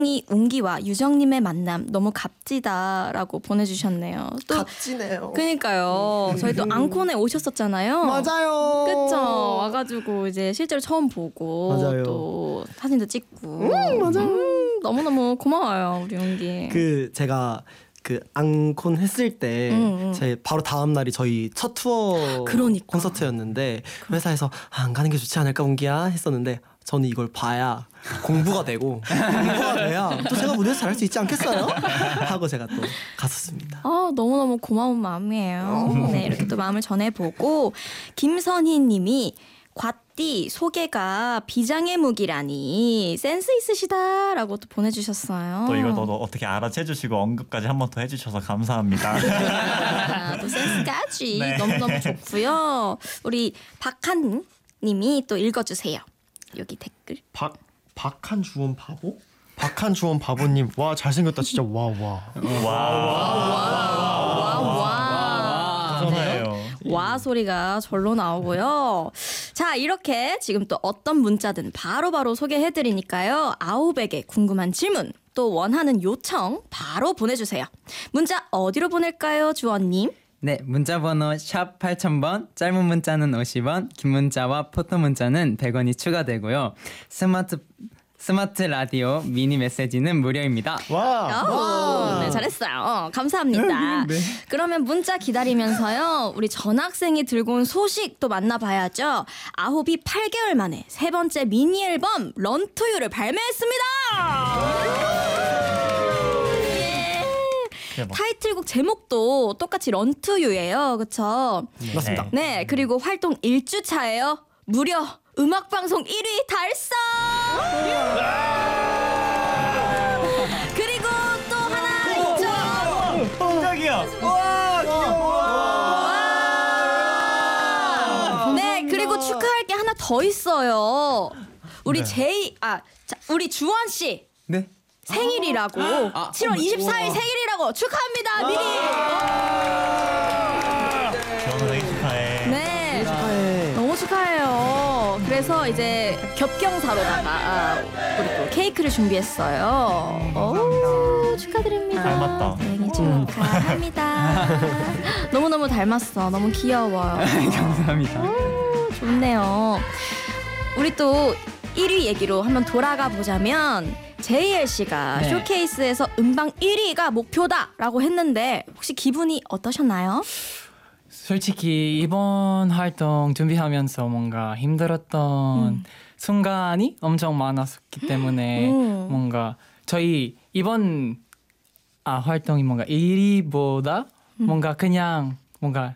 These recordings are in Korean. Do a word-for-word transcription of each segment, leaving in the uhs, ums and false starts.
이 웅기와 유정님의 만남 너무 값지다라고 보내주셨네요. 또 값지네요. 그니까요. 저희 또 앙콘에 오셨었잖아요. 맞아요. 그쵸. 와가지고 이제 실제로 처음 보고 맞아요. 또 사진도 찍고. 음, 맞아요. 음, 너무너무 고마워요 우리 웅기. 그 제가 그 앙콘 했을 때 음, 제 바로 다음 날이 저희 첫 투어 그러니까. 콘서트였는데 회사에서 아, 안 가는 게 좋지 않을까 웅기야 했었는데 저는 이걸 봐야 공부가 되고 공부가 돼야 또 제가 무대에서 잘할 수 있지 않겠어요? 하고 제가 또 갔었습니다. 아, 너무너무 고마운 마음이에요. 네, 이렇게 또 마음을 전해보고 김선희 님이 곽띠 소개가 비장의 무기라니 센스 있으시다라고 또 보내주셨어요. 또 이걸 또 어떻게 알아채주시고 언급까지 한 번 더 해주셔서 감사합니다. 아, 또 센스까지 네. 너무너무 좋고요. 우리 박한 님이 또 읽어주세요. 여기 댓글. 박 박한 주원 바보? 박한 주원 바보님 와 잘생겼다 진짜 와와 와와 감사해요. 와 소리가 절로 나오고요. 자, 이렇게 지금 또 어떤 문자든 바로바로 소개해드리니까요. 아홉에게 궁금한 질문 또 원하는 요청 바로 보내주세요. 문자 어디로 보낼까요, 주원님? 네, 문자번호 샵 팔천 번, 짧은 문자는 오십 원, 긴 문자와 포토 문자는 백 원이 추가되고요. 스마트 스마트 라디오 미니 메시지는 무료입니다. 오, 네, 잘했어요. 어, 감사합니다. 네. 그러면 문자 기다리면서요. 우리 전학생이 들고 온 소식 또 만나봐야죠. 아홉이 팔 개월 만에 세 번째 미니 앨범 런투유를 발매했습니다. 예. 대박. 타이틀곡 제목도 똑같이 런투유예요. 그쵸? 맞습니다. 네, 그리고 활동 일 주 차예요. 무려 음악방송 일 위 달성! 그리고 또 하나 있죠. 깜짝이야. 네, 그리고 축하할 게 하나 더 있어요. 우리 제이, 아, 자, 우리 주원 씨 네. 생일이라고. 칠월 이십사일 생일이라고 축하합니다. 미리. 주원아 생일 축하해. 네. 축하해. 너무 축하해요. 그래서 이제 겹경사로다가 아, 우리 또 케이크를 준비했어요. 오, 축하드립니다. 닮았다. 생일 축하합니다. 너무너무 닮았어. 너무 귀여워요. 감사합니다. 오, 좋네요. 우리 또 일 위 얘기로 한번 돌아가 보자면 제이엘 씨가 네. 쇼케이스에서 음방 일 위가 목표다라고 했는데 혹시 기분이 어떠셨나요? 솔직히 이번 활동 준비하면서 뭔가 힘들었던 음. 순간이 엄청 많았기 때문에 음. 뭔가 저희 이번 아 활동이 뭔가 일 위보다 음. 뭔가 그냥 뭔가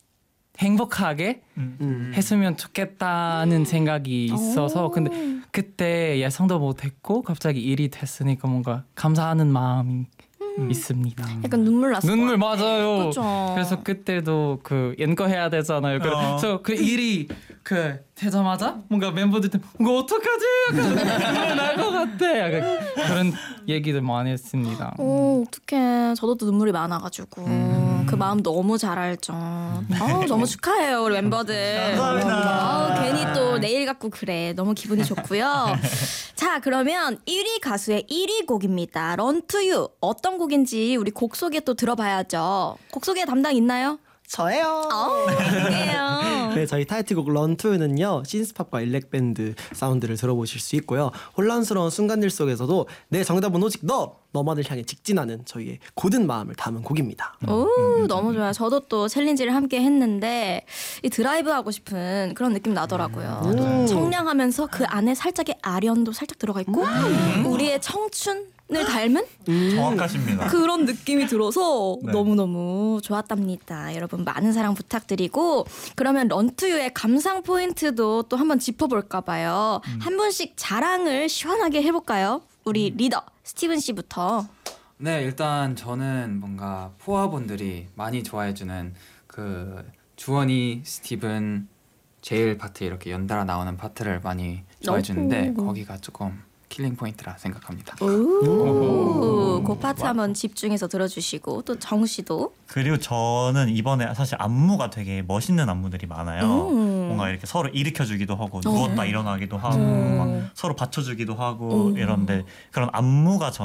행복하게 음. 했으면 좋겠다는 생각이 있어서 오. 근데 그때 예상도 못했고 갑자기 일 위 됐으니까 뭔가 감사하는 마음이 있습니다. 약간 눈물 났어. 눈물 맞아요. 그쵸. 그래서 그때도 그 연거해야 되잖아요. 그래서 그 일이 그 되자마자 뭔가 멤버들 뭔가 어떡하지? 눈물 날 것 같아. 약간 그런 얘기들 많이 했습니다. 오, 어떡해. 저도 또 눈물이 많아가지고 음. 그 마음 너무 잘 알죠. 아우, 너무 축하해요 우리 멤버들. 아우, 괜히 또 내일 갖고 그래. 너무 기분이 좋고요. 자, 그러면 일 위 가수의 일 위 곡입니다. Run to You. 어떤 곡인지 우리 곡 소개 또 들어봐야죠. 곡 소개 담당 있나요? 저예요. 어, 그래요. 네, 저희 타이틀곡 런투는요 신스팝과 일렉밴드 사운드를 들어보실 수 있고요. 혼란스러운 순간들 속에서도 내 정답은 오직 너! 너만을 향해 직진하는 저희의 고든 마음을 담은 곡입니다. 오, 너무 좋아요. 저도 또 챌린지를 함께 했는데 이 드라이브 하고 싶은 그런 느낌 나더라고요. 음. 청량하면서 그 안에 살짝의 아련도 살짝 들어가 있고 우리의 청춘을 닮은 정확하십니다. 그런 느낌이 들어서 네. 너무너무 좋았답니다. 여러분 많은 사랑 부탁드리고 그러면 런투유의 감상 포인트도 또 한번 짚어볼까 봐요. 한 분씩 자랑을 시원하게 해볼까요? 우리 리더 스티븐 씨부터. 네, 일단 저는 뭔가 포화분들이 많이 좋아해주는 그 주원이, 스티븐, 제일 파트 이렇게 연달아 나오는 파트를 많이 좋아해주는데 오. 거기가 조금 킬링 포인트라 생각합니다. 오, 그 파트 한번 집중해서 들어주시고 또 정우 씨도 그리고 저는 이번에 사실 안무가 되게 멋있는 안무들이 많아요. 음. 뭔가 이렇게 서로 일으켜주기도 하고 누웠다 일어나기도 하고 음. 막 서로 받쳐주기도 하고 이런데 그런 안무가